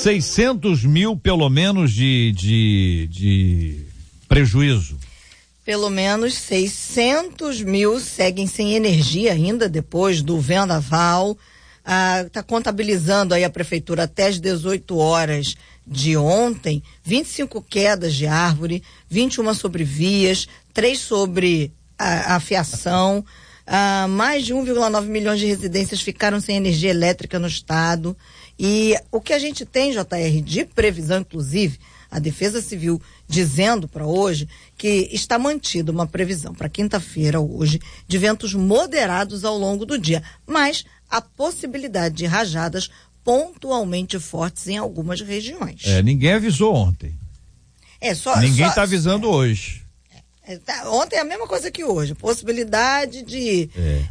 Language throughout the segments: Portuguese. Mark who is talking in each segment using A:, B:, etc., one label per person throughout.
A: 600 mil, pelo menos, de prejuízo.
B: Pelo menos 600 mil seguem sem energia ainda depois do vendaval. Está contabilizando aí a prefeitura até as 18 horas de ontem, 25 quedas de árvore, 21 sobre vias, 3 sobre a fiação. Mais de 1,9 milhões de residências ficaram sem energia elétrica no estado. E o que a gente tem, JR, de previsão, inclusive, a Defesa Civil dizendo para hoje que está mantida uma previsão para quinta-feira, hoje, de ventos moderados ao longo do dia, mas a possibilidade de rajadas pontualmente fortes em algumas regiões.
A: Ninguém avisou ontem. Ninguém está avisando hoje.
B: Ontem é a mesma coisa que hoje, possibilidade de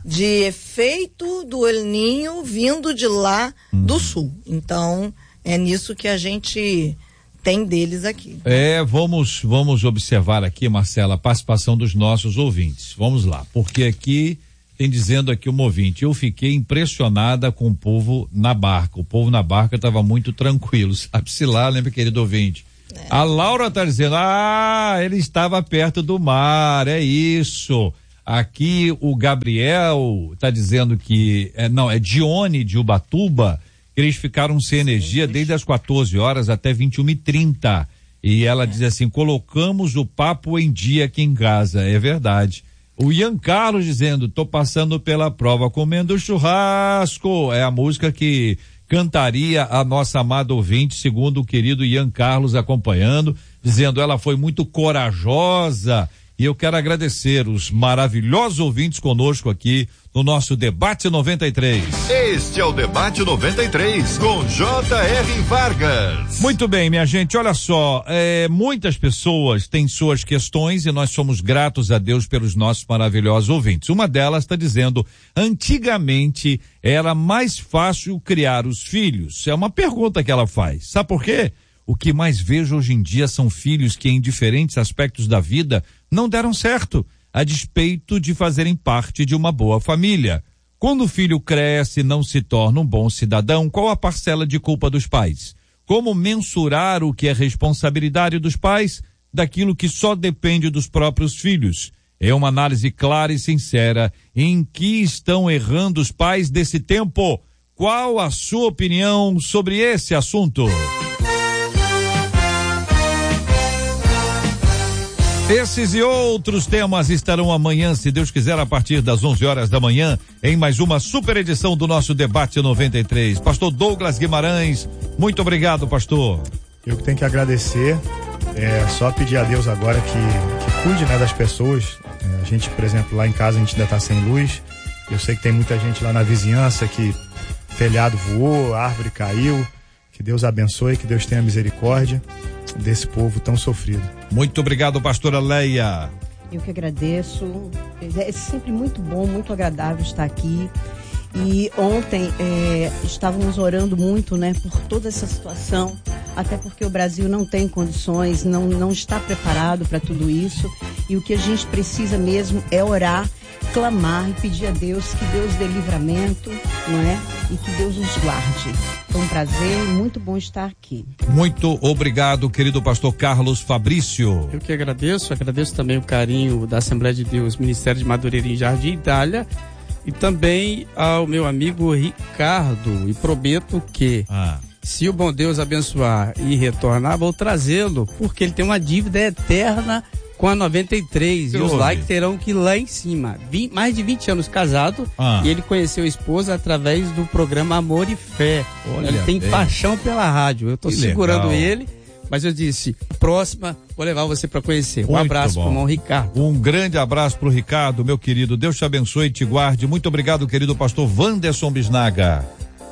B: efeito do El Niño vindo de lá do sul. Então, é nisso que a gente tem deles aqui.
A: Vamos observar aqui, Marcela, a participação dos nossos ouvintes. Vamos lá, porque aqui tem dizendo aqui um ouvinte, eu fiquei impressionada com o povo na barca. O povo na barca estava muito tranquilo, sabe-se lá, lembra, querido ouvinte? A Laura tá dizendo, ele estava perto do mar, é isso. Aqui o Gabriel tá dizendo que, é Dione de Ubatuba, eles ficaram sem energia desde as 14 horas até 21h30. E ela diz assim, colocamos o papo em dia aqui em casa, é verdade. O Ian Carlos dizendo, tô passando pela prova comendo churrasco, é a música que cantaria a nossa amada ouvinte, segundo o querido Ian Carlos acompanhando, dizendo ela foi muito corajosa, e eu quero agradecer os maravilhosos ouvintes conosco aqui no nosso Debate 93.
C: Este é o Debate 93 com J.R. Vargas.
A: Muito bem, minha gente, olha só, muitas pessoas têm suas questões e nós somos gratos a Deus pelos nossos maravilhosos ouvintes. Uma delas está dizendo, antigamente era mais fácil criar os filhos. É uma pergunta que ela faz. Sabe por quê? O que mais vejo hoje em dia são filhos que em diferentes aspectos da vida não deram certo, a despeito de fazerem parte de uma boa família. Quando o filho cresce e não se torna um bom cidadão, qual a parcela de culpa dos pais? Como mensurar o que é responsabilidade dos pais daquilo que só depende dos próprios filhos? É uma análise clara e sincera em que estão errando os pais desse tempo. Qual a sua opinião sobre esse assunto? Esses e outros temas estarão amanhã, se Deus quiser, a partir das 11 horas da manhã, em mais uma super edição do nosso Debate 93. Pastor Douglas Guimarães, muito obrigado, pastor.
D: Eu que tenho que agradecer, só pedir a Deus agora que cuide, né, das pessoas. A gente, por exemplo, lá em casa a gente ainda está sem luz. Eu sei que tem muita gente lá na vizinhança que telhado voou, árvore caiu. Que Deus abençoe, que Deus tenha misericórdia desse povo tão sofrido.
A: Muito obrigado, pastora Leia.
E: Eu que agradeço. É sempre muito bom, muito agradável estar aqui. E ontem estávamos orando muito, né, por toda essa situação, até porque o Brasil não tem condições, não está preparado para tudo isso. E o que a gente precisa mesmo é orar, clamar e pedir a Deus que Deus dê livramento, não é? E que Deus nos guarde. Foi um prazer, muito bom estar aqui.
A: Muito obrigado, querido pastor Carlos Fabrício.
F: Eu que agradeço também o carinho da Assembleia de Deus, Ministério de Madureira em Jardim Itália, e também ao meu amigo Ricardo, e prometo que se o bom Deus abençoar e retornar, vou trazê-lo, porque ele tem uma dívida eterna com a 93, e os likes terão que ir lá em cima. Mais de 20 anos casado, e ele conheceu a esposa através do programa Amor e Fé.
A: Olha,
F: ele tem paixão pela rádio. Eu estou segurando ele, mas eu disse, próxima, vou levar você para conhecer. Um abraço pro irmão Ricardo.
A: Um grande abraço pro Ricardo, meu querido. Deus te abençoe e te guarde. Muito obrigado, querido pastor Wanderson Bisnaga.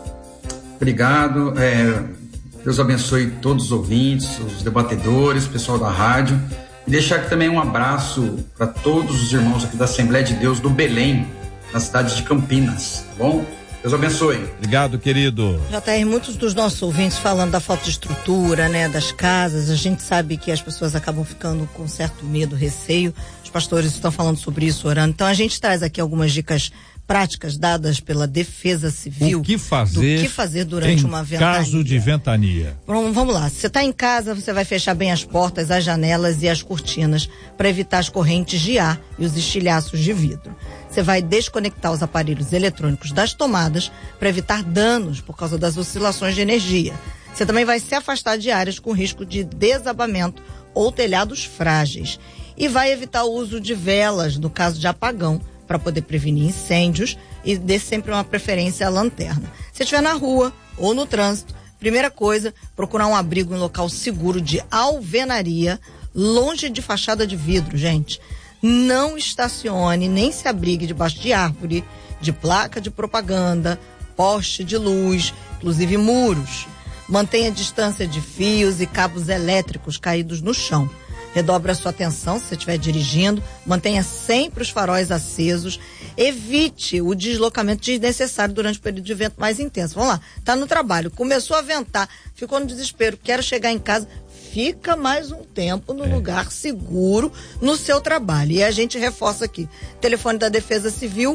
G: Obrigado. Deus abençoe todos os ouvintes, os debatedores, o pessoal da rádio. E deixar aqui também um abraço para todos os irmãos aqui da Assembleia de Deus do Belém, na cidade de Campinas, tá bom? Deus abençoe.
A: Obrigado, querido.
B: JR, muitos dos nossos ouvintes falando da falta de estrutura, né, das casas, a gente sabe que as pessoas acabam ficando com certo medo, receio. Os pastores estão falando sobre isso, orando. Então a gente traz aqui algumas dicas práticas dadas pela Defesa Civil.
A: O que fazer
B: durante uma ventania.
A: Caso de ventania.
B: Bom, vamos lá. Se você está em casa, você vai fechar bem as portas, as janelas e as cortinas para evitar as correntes de ar e os estilhaços de vidro. Você vai desconectar os aparelhos eletrônicos das tomadas para evitar danos por causa das oscilações de energia. Você também vai se afastar de áreas com risco de desabamento ou telhados frágeis. E vai evitar o uso de velas no caso de apagão, para poder prevenir incêndios, e dê sempre uma preferência à lanterna. Se estiver na rua ou no trânsito, primeira coisa, procurar um abrigo em local seguro de alvenaria, longe de fachada de vidro, gente. Não estacione nem se abrigue debaixo de árvore, de placa de propaganda, poste de luz, inclusive muros. Mantenha a distância de fios e cabos elétricos caídos no chão. Redobre a sua atenção se você estiver dirigindo, mantenha sempre os faróis acesos, evite o deslocamento desnecessário durante o período de vento mais intenso. Vamos lá, tá no trabalho, começou a ventar, ficou no desespero, quero chegar em casa, fica mais um tempo no lugar seguro no seu trabalho. E a gente reforça aqui, telefone da Defesa Civil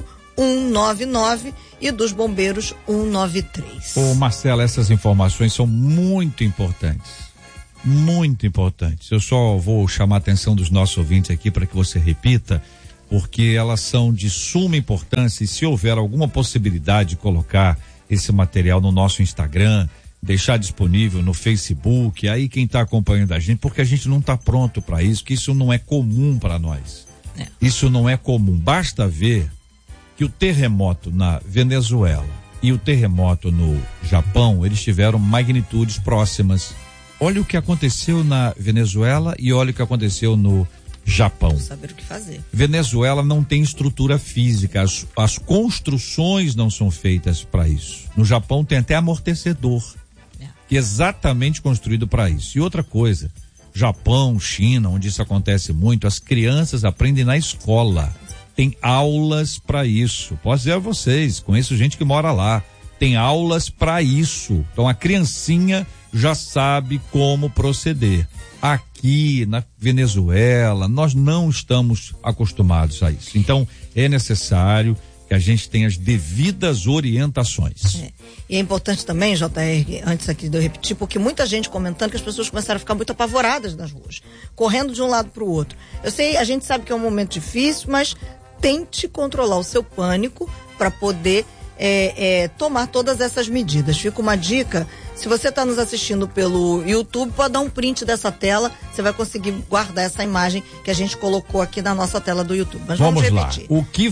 B: 199 e dos bombeiros 193.
A: Ô Marcela, essas informações são muito importantes. Muito importantes. Eu só vou chamar a atenção dos nossos ouvintes aqui para que você repita, porque elas são de suma importância, e se houver alguma possibilidade de colocar esse material no nosso Instagram, deixar disponível no Facebook, aí quem está acompanhando a gente, porque a gente não está pronto para isso, que isso não é comum para nós. Isso não é comum. Basta ver que o terremoto na Venezuela e o terremoto no Japão, eles tiveram magnitudes próximas. Olha o que aconteceu na Venezuela e olha o que aconteceu no Japão.
B: Vamos saber o que fazer.
A: Venezuela não tem estrutura física, as construções não são feitas para isso. No Japão tem até amortecedor, que é exatamente construído para isso. E outra coisa, Japão, China, onde isso acontece muito, as crianças aprendem na escola. Tem aulas para isso. Posso dizer a vocês, conheço gente que mora lá. Tem aulas para isso. Então a criancinha já sabe como proceder. Aqui na Venezuela, nós não estamos acostumados a isso. Então, é necessário que a gente tenha as devidas orientações.
B: E é importante também, JR, antes aqui de eu repetir, porque muita gente comentando que as pessoas começaram a ficar muito apavoradas nas ruas, correndo de um lado para o outro. Eu sei, a gente sabe que é um momento difícil, mas tente controlar o seu pânico para poder tomar todas essas medidas. Fica uma dica, se você está nos assistindo pelo YouTube, pode dar um print dessa tela, você vai conseguir guardar essa imagem que a gente colocou aqui na nossa tela do YouTube. Mas vamos repetir.
A: Lá. O que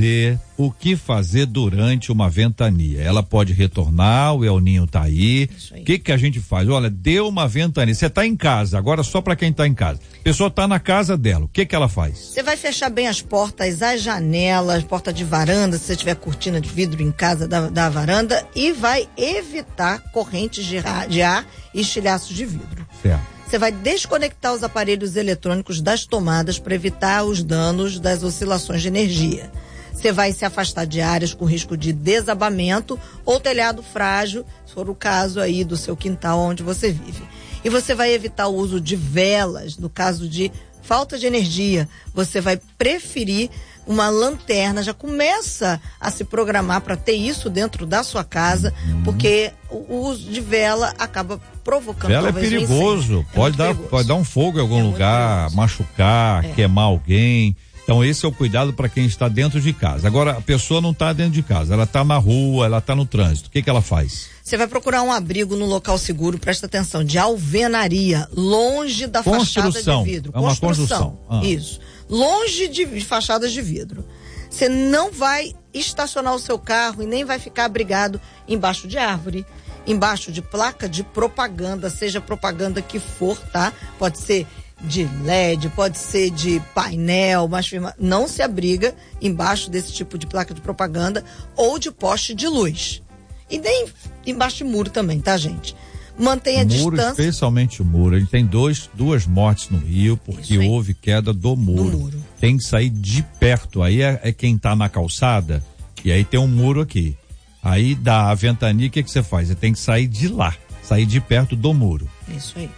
A: fazer durante uma ventania? Ela pode retornar, o El Ninho tá aí. O que a gente faz? Olha, deu uma ventania, você tá em casa, agora só para quem tá em casa. A pessoa tá na casa dela, o que ela faz?
B: Você vai fechar bem as portas, as janelas, porta de varanda, se você tiver cortina de vidro em casa da varanda, e vai evitar correntes de ar e estilhaços de vidro.
A: Certo.
B: Você vai desconectar os aparelhos eletrônicos das tomadas para evitar os danos das oscilações de energia. Você vai se afastar de áreas com risco de desabamento ou telhado frágil, se for o caso aí do seu quintal onde você vive. E você vai evitar o uso de velas no caso de falta de energia. Você vai preferir uma lanterna, já começa a se programar para ter isso dentro da sua casa, porque o uso de vela acaba provocando.
A: Vela é perigoso, pode dar um fogo em algum lugar, machucar, queimar alguém. Então esse é o cuidado para quem está dentro de casa. Agora a pessoa não está dentro de casa, ela está na rua, ela está no trânsito. O que ela faz?
B: Você vai procurar um abrigo no local seguro, presta atenção, de alvenaria, longe da fachada de vidro.
A: É uma construção.
B: Isso. Longe de fachadas de vidro. Você não vai estacionar o seu carro e nem vai ficar abrigado embaixo de árvore, embaixo de placa de propaganda, seja propaganda que for, tá? Pode ser de LED, pode ser de painel, mas não se abriga embaixo desse tipo de placa de propaganda ou de poste de luz. E nem embaixo de muro também, tá, gente? Mantenha a distância.
A: Especialmente o muro. Ele tem duas mortes no Rio, porque houve queda do muro. Tem que sair de perto. Aí é quem tá na calçada, e aí tem um muro aqui. Aí dá a ventania, o que você faz? Você tem que sair de lá, sair de perto do muro.
B: Isso aí.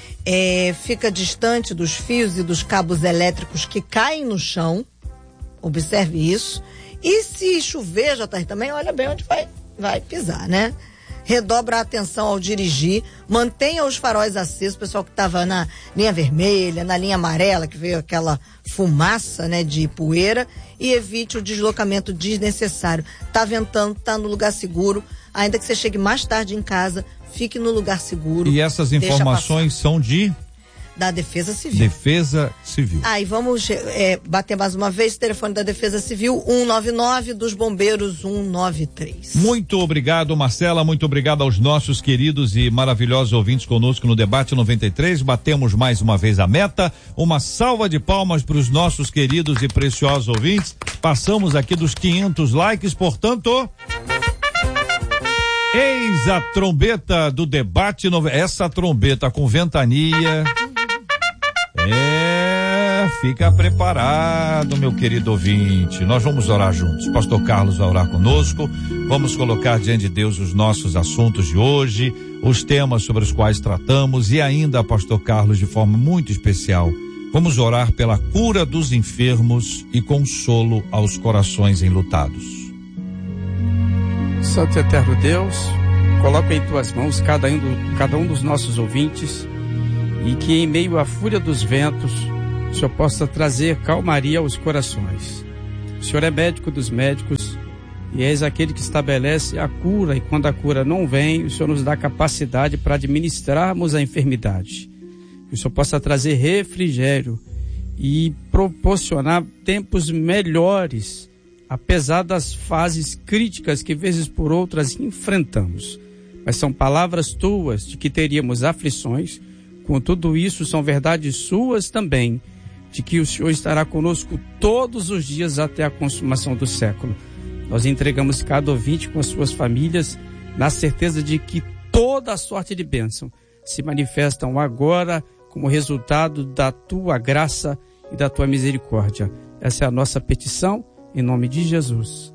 B: Fica distante dos fios e dos cabos elétricos que caem no chão. Observe isso. E se chover, JR, também, olha bem onde vai pisar, né? Redobra a atenção ao dirigir, mantenha os faróis acesos, o pessoal que estava na linha vermelha, na linha amarela, que veio aquela fumaça, né, de poeira, e evite o deslocamento desnecessário. Tá ventando, tá no lugar seguro, ainda que você chegue mais tarde em casa, fique no lugar seguro.
A: E essas informações são da
B: Defesa Civil.
A: Defesa Civil.
B: E vamos bater mais uma vez o telefone da Defesa Civil, 199, dos Bombeiros 193.
A: Muito obrigado, Marcela, muito obrigado aos nossos queridos e maravilhosos ouvintes conosco no Debate 93, batemos mais uma vez a meta, uma salva de palmas para os nossos queridos e preciosos ouvintes, passamos aqui dos 500 likes, portanto... Eis a trombeta do Debate, essa trombeta com ventania... Fica preparado, meu querido ouvinte. Nós vamos orar juntos. Pastor Carlos vai orar conosco. Vamos colocar diante de Deus os nossos assuntos de hoje, os temas sobre os quais tratamos e ainda, Pastor Carlos, de forma muito especial, vamos orar pela cura dos enfermos e consolo aos corações enlutados.
F: Santo e eterno Deus, coloca em tuas mãos cada um dos nossos ouvintes e que em meio à fúria dos ventos o Senhor possa trazer calmaria aos corações. O Senhor é médico dos médicos e és aquele que estabelece a cura, e quando a cura não vem, o Senhor nos dá capacidade para administrarmos a enfermidade. Que o Senhor possa trazer refrigério e proporcionar tempos melhores, apesar das fases críticas que vezes por outras enfrentamos. Mas são palavras tuas de que teríamos aflições. Com tudo isso, são verdades suas também, de que o Senhor estará conosco todos os dias até a consumação do século. Nós entregamos cada ouvinte com as suas famílias, na certeza de que toda a sorte de bênção se manifestam agora como resultado da tua graça e da tua misericórdia. Essa é a nossa petição, em nome de Jesus.